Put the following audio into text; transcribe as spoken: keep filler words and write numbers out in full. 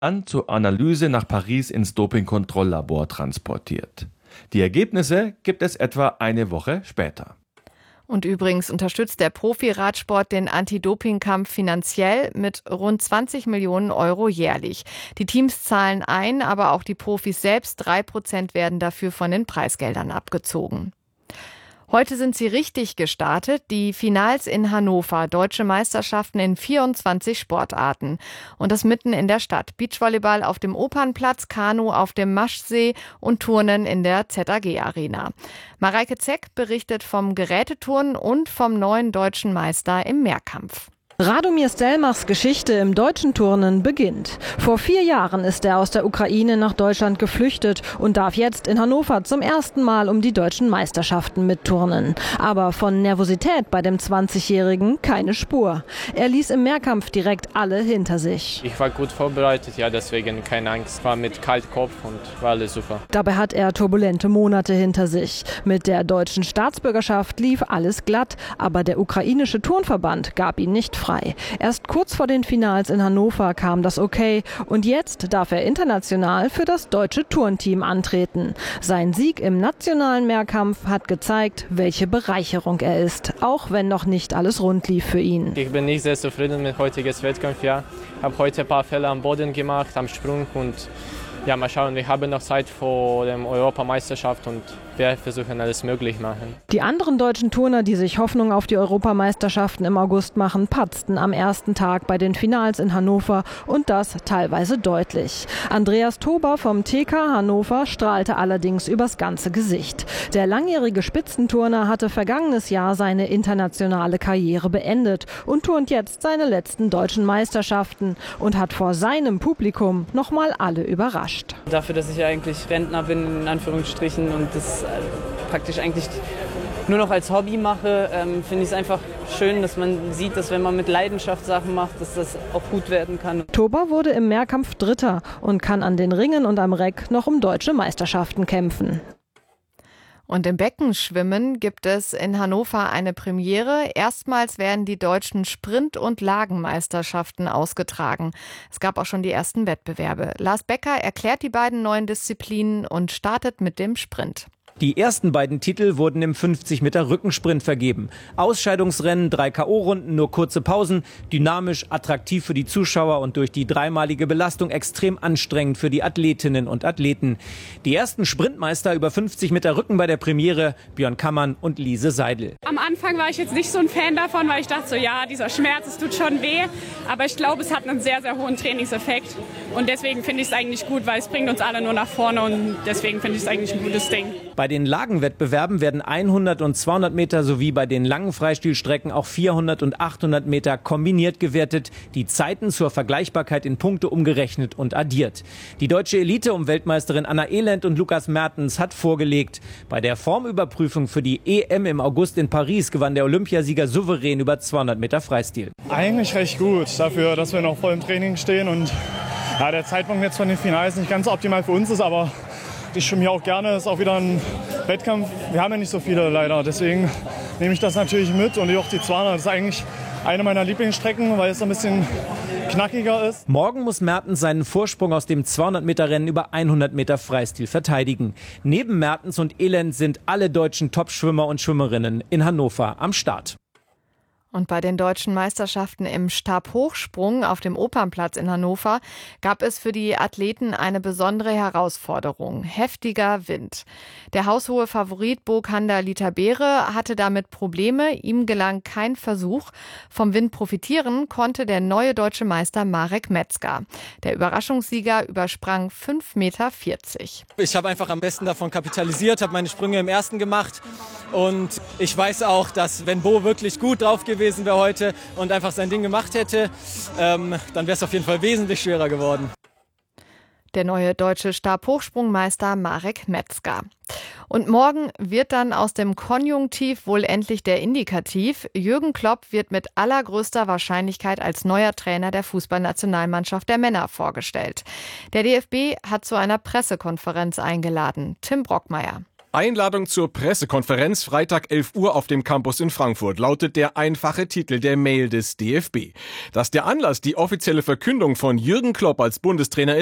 an zur Analyse nach Paris ins Dopingkontrolllabor transportiert. Die Ergebnisse gibt es etwa eine Woche später. Und übrigens unterstützt der Profi-Radsport den Anti-Doping-Kampf finanziell mit rund zwanzig Millionen Euro jährlich. Die Teams zahlen ein, aber auch die Profis selbst. Drei Prozent werden dafür von den Preisgeldern abgezogen. Heute sind sie richtig gestartet, die Finals in Hannover, deutsche Meisterschaften in vierundzwanzig Sportarten. Und das mitten in der Stadt. Beachvolleyball auf dem Opernplatz, Kanu auf dem Maschsee und Turnen in der Z A G-Arena. Mareike Zeck berichtet vom Geräteturnen und vom neuen deutschen Meister im Mehrkampf. Radomir Stelmachs Geschichte im deutschen Turnen beginnt. Vor vier Jahren ist er aus der Ukraine nach Deutschland geflüchtet und darf jetzt in Hannover zum ersten Mal um die deutschen Meisterschaften mitturnen. Aber von Nervosität bei dem zwanzigjährigen keine Spur. Er ließ im Mehrkampf direkt alle hinter sich. Ich war gut vorbereitet, ja, deswegen keine Angst. War mit kaltem Kopf und war alles super. Dabei hat er turbulente Monate hinter sich. Mit der deutschen Staatsbürgerschaft lief alles glatt, aber der ukrainische Turnverband gab ihn nicht frei. Erst kurz vor den Finals in Hannover kam das Okay und jetzt darf er international für das deutsche Turnteam antreten. Sein Sieg im nationalen Mehrkampf hat gezeigt, welche Bereicherung er ist, auch wenn noch nicht alles rund lief für ihn. Ich bin nicht sehr zufrieden mit heutiges Wettkampf. Ja. Ich habe heute ein paar Fehler am Boden gemacht, am Sprung und ja, mal schauen, wir haben noch Zeit vor der Europameisterschaft und wir versuchen alles möglich machen. Die anderen deutschen Turner, die sich Hoffnung auf die Europameisterschaften im August machen, patzten am ersten Tag bei den Finals in Hannover und das teilweise deutlich. Andreas Tober vom T K Hannover strahlte allerdings übers ganze Gesicht. Der langjährige Spitzenturner hatte vergangenes Jahr seine internationale Karriere beendet und turnt jetzt seine letzten deutschen Meisterschaften und hat vor seinem Publikum nochmal alle überrascht. Dafür, dass ich eigentlich Rentner bin, in Anführungsstrichen, und das praktisch eigentlich nur noch als Hobby mache, ähm, finde ich es einfach schön, dass man sieht, dass wenn man mit Leidenschaft Sachen macht, dass das auch gut werden kann. Tober wurde im Mehrkampf Dritter und kann an den Ringen und am Reck noch um deutsche Meisterschaften kämpfen. Und im Beckenschwimmen gibt es in Hannover eine Premiere. Erstmals werden die deutschen Sprint- und Lagenmeisterschaften ausgetragen. Es gab auch schon die ersten Wettbewerbe. Lars Becker erklärt die beiden neuen Disziplinen und startet mit dem Sprint. Die ersten beiden Titel wurden im fünfzig Meter Rückensprint vergeben. Ausscheidungsrennen, drei K O-Runden, nur kurze Pausen, dynamisch, attraktiv für die Zuschauer und durch die dreimalige Belastung extrem anstrengend für die Athletinnen und Athleten. Die ersten Sprintmeister über fünfzig Meter Rücken bei der Premiere, Björn Kammann und Lise Seidel. Am Anfang war ich jetzt nicht so ein Fan davon, weil ich dachte so, ja, dieser Schmerz, es tut schon weh. Aber ich glaube, es hat einen sehr, sehr hohen Trainingseffekt. Und deswegen finde ich es eigentlich gut, weil es bringt uns alle nur nach vorne und deswegen finde ich es eigentlich ein gutes Ding. Bei den Lagenwettbewerben werden hundert und zweihundert Meter sowie bei den langen Freistilstrecken auch vierhundert und achthundert Meter kombiniert gewertet, die Zeiten zur Vergleichbarkeit in Punkte umgerechnet und addiert. Die deutsche Elite um Weltmeisterin Anna Elend und Lukas Mertens hat vorgelegt. Bei der Formüberprüfung für die E M im August in Paris gewann der Olympiasieger souverän über zweihundert Meter Freistil. Eigentlich recht gut, dafür, dass wir noch voll im Training stehen und ja, der Zeitpunkt jetzt von den Finals nicht ganz optimal für uns ist, aber ich schwimme hier auch gerne, ist auch wieder ein Wettkampf. Wir haben ja nicht so viele leider, deswegen nehme ich das natürlich mit. Und auch die zweihundert, das ist eigentlich eine meiner Lieblingsstrecken, weil es ein bisschen knackiger ist. Morgen muss Mertens seinen Vorsprung aus dem zweihundert Meter Rennen über hundert Meter Freistil verteidigen. Neben Mertens und Elend sind alle deutschen Top-Schwimmer und Schwimmerinnen in Hannover am Start. Und bei den deutschen Meisterschaften im Stabhochsprung auf dem Opernplatz in Hannover gab es für die Athleten eine besondere Herausforderung: heftiger Wind. Der haushohe Favorit Bokanda Litabere hatte damit Probleme. Ihm gelang kein Versuch. Vom Wind profitieren konnte der neue deutsche Meister Marek Metzger. Der Überraschungssieger übersprang fünf Meter vierzig. Ich habe einfach am besten davon kapitalisiert, habe meine Sprünge im ersten gemacht. Und ich weiß auch, dass wenn Bo wirklich gut drauf gewesen wäre heute und einfach sein Ding gemacht hätte, ähm, dann wäre es auf jeden Fall wesentlich schwerer geworden. Der neue deutsche Stabhochsprungmeister Marek Metzger. Und morgen wird dann aus dem Konjunktiv wohl endlich der Indikativ. Jürgen Klopp wird mit allergrößter Wahrscheinlichkeit als neuer Trainer der Fußballnationalmannschaft der Männer vorgestellt. Der D F B hat zu einer Pressekonferenz eingeladen. Tim Brockmeier. Einladung zur Pressekonferenz Freitag elf Uhr auf dem Campus in Frankfurt, lautet der einfache Titel der Mail des D F B. Dass der Anlass die offizielle Verkündung von Jürgen Klopp als Bundestrainer ist,